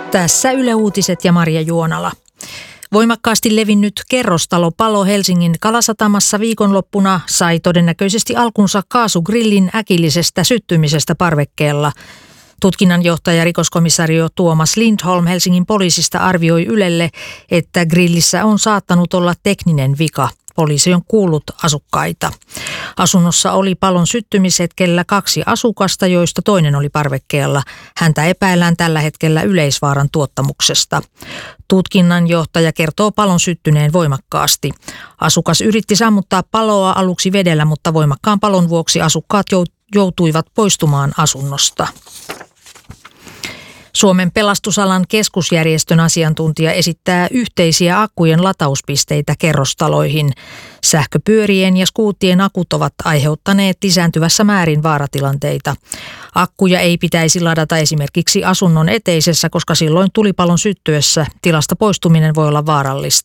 Tässä Yle Uutiset ja Marja Juonala. Voimakkaasti levinnyt kerrostalopalo Helsingin Kalasatamassa viikonloppuna sai todennäköisesti alkunsa kaasugrillin äkillisestä syttymisestä parvekkeella. Tutkinnanjohtaja rikoskomisario Tuomas Lindholm Helsingin poliisista arvioi Ylelle, että grillissä on saattanut olla tekninen vika. Poliisi on kuullut asukkaita. Asunnossa oli palon syttymishetkellä 2 asukasta, joista toinen oli parvekkeella. Häntä epäillään tällä hetkellä yleisvaaran tuottamuksesta. Tutkinnanjohtaja kertoo palon syttyneen voimakkaasti. Asukas yritti sammuttaa paloa aluksi vedellä, mutta voimakkaan palon vuoksi asukkaat joutuivat poistumaan asunnosta. Suomen pelastusalan keskusjärjestön asiantuntija esittää yhteisiä akkujen latauspisteitä kerrostaloihin. Sähköpyörien ja skuuttien akut ovat aiheuttaneet lisääntyvässä määrin vaaratilanteita. Akkuja ei pitäisi ladata esimerkiksi asunnon eteisessä, koska silloin tulipalon syttyessä tilasta poistuminen voi olla vaarallista.